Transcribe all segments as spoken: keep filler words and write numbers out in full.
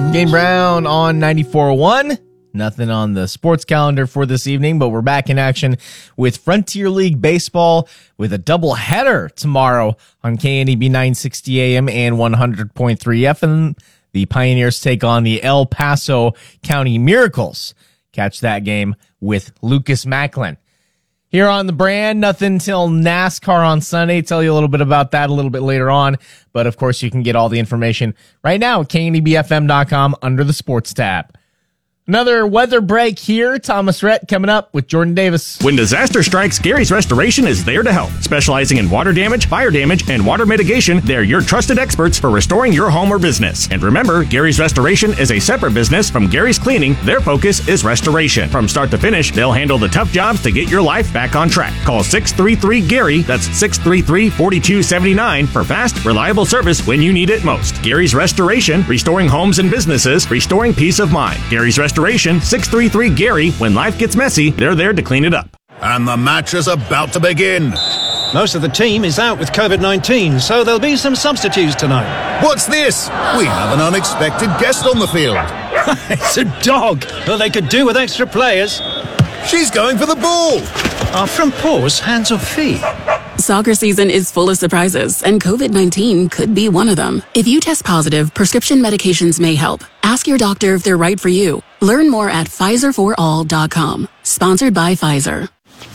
Dane Brown on ninety-four point one. Nothing on the sports calendar for this evening, but we're back in action with Frontier League Baseball with a doubleheader tomorrow on K N E B nine sixty A M and one hundred point three F M. The Pioneers take on the El Paso County Miracles. Catch that game with Lucas Macklin. Here on the brand, nothing till NASCAR on Sunday. Tell you a little bit about that a little bit later on. But, of course, you can get all the information right now at K N E B F M dot com under the sports tab. Another weather break here. Thomas Rhett coming up with Jordan Davis. When disaster strikes, Gary's Restoration is there to help. Specializing in water damage, fire damage, and water mitigation, they're your trusted experts for restoring your home or business. And remember, Gary's Restoration is a separate business from Gary's Cleaning. Their focus is restoration. From start to finish, they'll handle the tough jobs to get your life back on track. Call six three three Gary, that's six three three, four two seven nine for fast, reliable service when you need it most. Gary's Restoration, restoring homes and businesses, restoring peace of mind. Gary's Restoration. six three three Gary. When life gets messy, they're there to clean it up. And the match is about to begin. Most of the team is out with covid nineteen, so there'll be some substitutes tonight. What's this? We have an unexpected guest on the field. It's a dog. Well, they could do with extra players. She's going for the ball. Are front paws hands or feet? Soccer season is full of surprises, and covid nineteen could be one of them. If you test positive, prescription medications may help. Ask your doctor if they're right for you. Learn more at Pfizer for all dot com. Sponsored by Pfizer.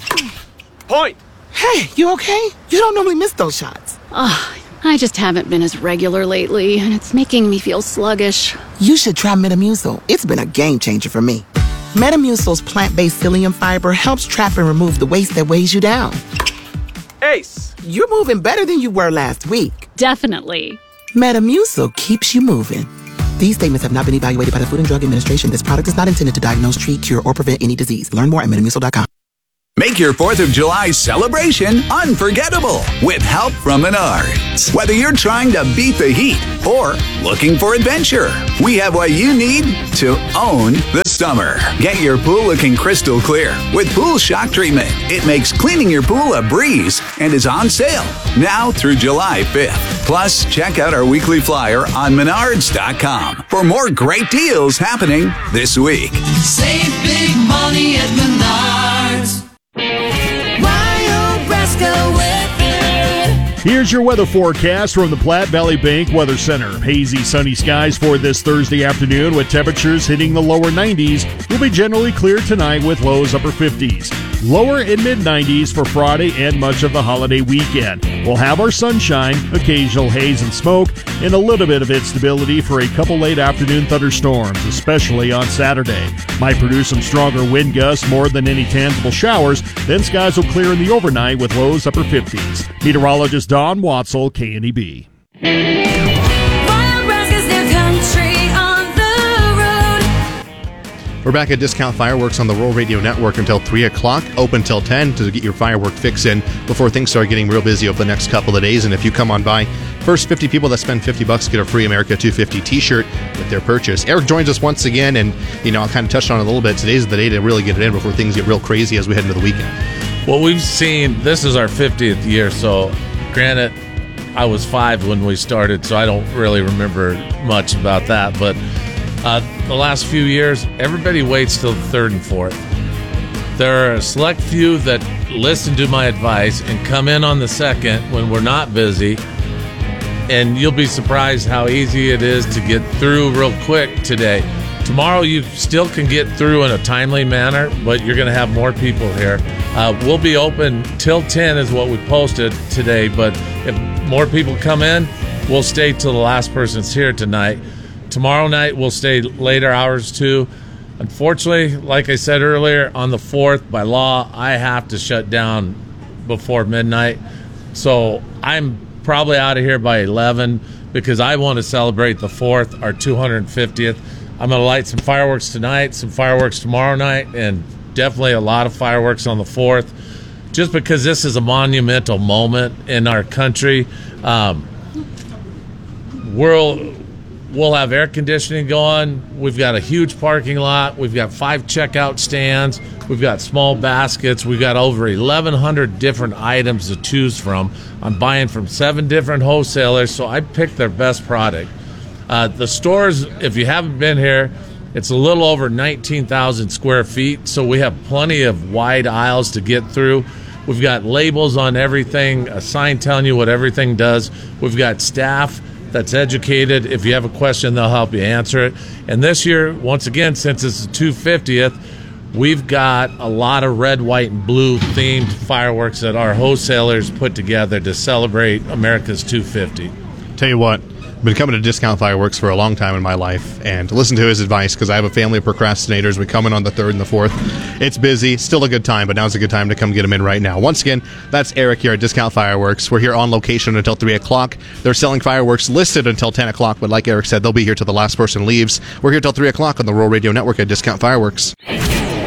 Point! Hey, you okay? You don't normally miss those shots. Ugh, I just haven't been as regular lately, and it's making me feel sluggish. You should try Metamucil. It's been a game changer for me. Metamucil's plant-based psyllium fiber helps trap and remove the waste that weighs you down. Ace! You're moving better than you were last week. Definitely. Metamucil keeps you moving. These statements have not been evaluated by the Food and Drug Administration. This product is not intended to diagnose, treat, cure, or prevent any disease. Learn more at metamucil dot com. Make your fourth of July celebration unforgettable with help from Menards. Whether you're trying to beat the heat or looking for adventure, we have what you need to own the summer. Get your pool looking crystal clear with Pool Shock Treatment. It makes cleaning your pool a breeze and is on sale now through July fifth. Plus, check out our weekly flyer on menards dot com for more great deals happening this week. Save big money at Menards. Here's your weather forecast from the Platte Valley Bank Weather Center. Hazy, sunny skies for this Thursday afternoon with temperatures hitting the lower nineties. Will be generally clear tonight with lows upper fifties. Lower and mid nineties for Friday and much of the holiday weekend. We'll have our sunshine, occasional haze and smoke, and a little bit of instability for a couple late afternoon thunderstorms, especially on Saturday. Might produce some stronger wind gusts more than any tangible showers. Then skies will clear in the overnight with lows upper fifties. Meteorologist Don Watzel, K N E B. We're back at Discount Fireworks on the Rural Radio Network until three o'clock, open till ten to get your firework fix in before things start getting real busy over the next couple of days. And if you come on by, first fifty people that spend fifty bucks get a free America two fifty t-shirt with their purchase. Eric joins us once again, and you know, I kind of touched on it a little bit. Today's the day to really get it in before things get real crazy as we head into the weekend. Well, we've seen, this is our fiftieth year, so granted, I was five when we started, so I don't really remember much about that, but Uh, the last few years, everybody waits till the third and fourth. There are a select few that listen to my advice and come in on the second when we're not busy, and you'll be surprised how easy it is to get through real quick today. Tomorrow you still can get through in a timely manner, but you're going to have more people here. Uh, we'll be open till ten is what we posted today, but if more people come in, we'll stay till the last person's here tonight. Tomorrow night, we'll stay later hours, too. Unfortunately, like I said earlier, on the fourth, by law, I have to shut down before midnight. So I'm probably out of here by eleven because I want to celebrate the fourth, our two hundred fiftieth. I'm going to light some fireworks tonight, some fireworks tomorrow night, and definitely a lot of fireworks on the fourth, just because this is a monumental moment in our country. Um, we'll... We'll have air conditioning going. We've got a huge parking lot. We've got five checkout stands. We've got small baskets. We've got over eleven hundred different items to choose from. I'm buying from seven different wholesalers, so I picked their best product. Uh, the stores, if you haven't been here, it's a little over nineteen thousand square feet, so we have plenty of wide aisles to get through. We've got labels on everything, a sign telling you what everything does. We've got staff that's educated. If you have a question, they'll help you answer it. And this year, once again, since it's the two hundred fiftieth, we've got a lot of red, white, and blue themed fireworks that our wholesalers put together to celebrate America's two hundred fifty. Tell you what, I've been coming to Discount Fireworks for a long time in my life, and listen to his advice because I have a family of procrastinators. We come in on the third and the fourth. It's busy, still a good time, but now's a good time to come get them in right now. Once again, that's Eric here at Discount Fireworks. We're here on location until three o'clock. They're selling fireworks listed until ten o'clock, but like Eric said, they'll be here till the last person leaves. We're here till three o'clock on the Rural Radio Network at Discount Fireworks.